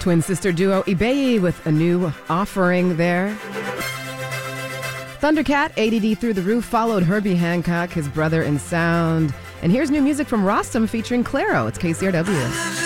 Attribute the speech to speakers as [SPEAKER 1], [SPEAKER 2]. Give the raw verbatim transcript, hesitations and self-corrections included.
[SPEAKER 1] Twin sister duo Ibeyi with a new offering there. Thundercat, A D D Through the Roof, followed Herbie Hancock, his brother in sound. And here's new music from Rostam featuring Clairo. It's K C R W.